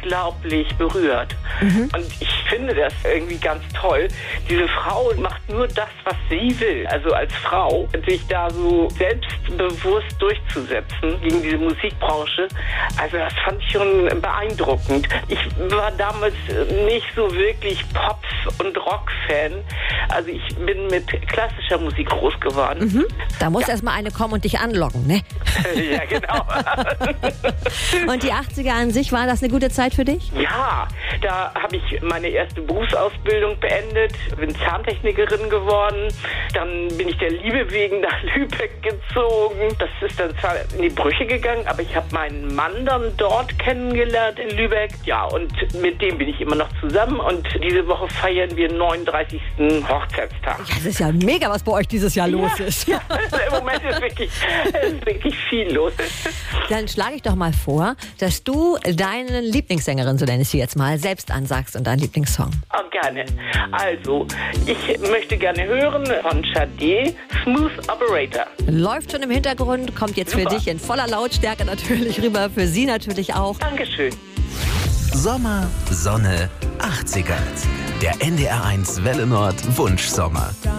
unglaublich berührt. Und ich finde das irgendwie ganz toll. Diese Frau macht nur das, was sie will. Also als Frau, sich da so selbstbewusst durchzusetzen gegen diese Musikbranche. Also das fand ich schon beeindruckend. Ich war damals nicht so wirklich Pop- und Rock-Fan. Also ich bin mit klassischer Musik groß geworden. Da muss erstmal eine kommen und dich anlocken, ne? Ja, genau. Und die 80er an sich, war das eine gute Zeit für dich? Ja, da habe ich meine erste Berufsausbildung beendet, bin Zahntechnikerin geworden. Dann bin ich der Liebe wegen nach Lübeck gezogen. Das ist dann zwar in die Brüche gegangen, aber ich habe meinen Mann dann dort kennengelernt in Lübeck. Ja, und mit dem bin ich immer noch zusammen. Und diese Woche feiern wir 39. Hochzeitstag. Ja, das ist ja mega, was bei euch dieses Jahr los ist. Ja, also im Moment ist wirklich viel los. Dann schlage ich doch mal vor, dass du deine Lieblingssängerin, so nenne ich sie jetzt mal, selbst ansagst und deinen Lieblingssong. Oh, gerne. Also, ich möchte gerne hören von Sade, Smooth Operator. Läuft schon im Hintergrund, kommt jetzt für dich in voller Lautstärke natürlich rüber, für sie natürlich auch. Dankeschön. Sommer, Sonne, 80er. Der NDR1 Welle Nord Wunschsommer.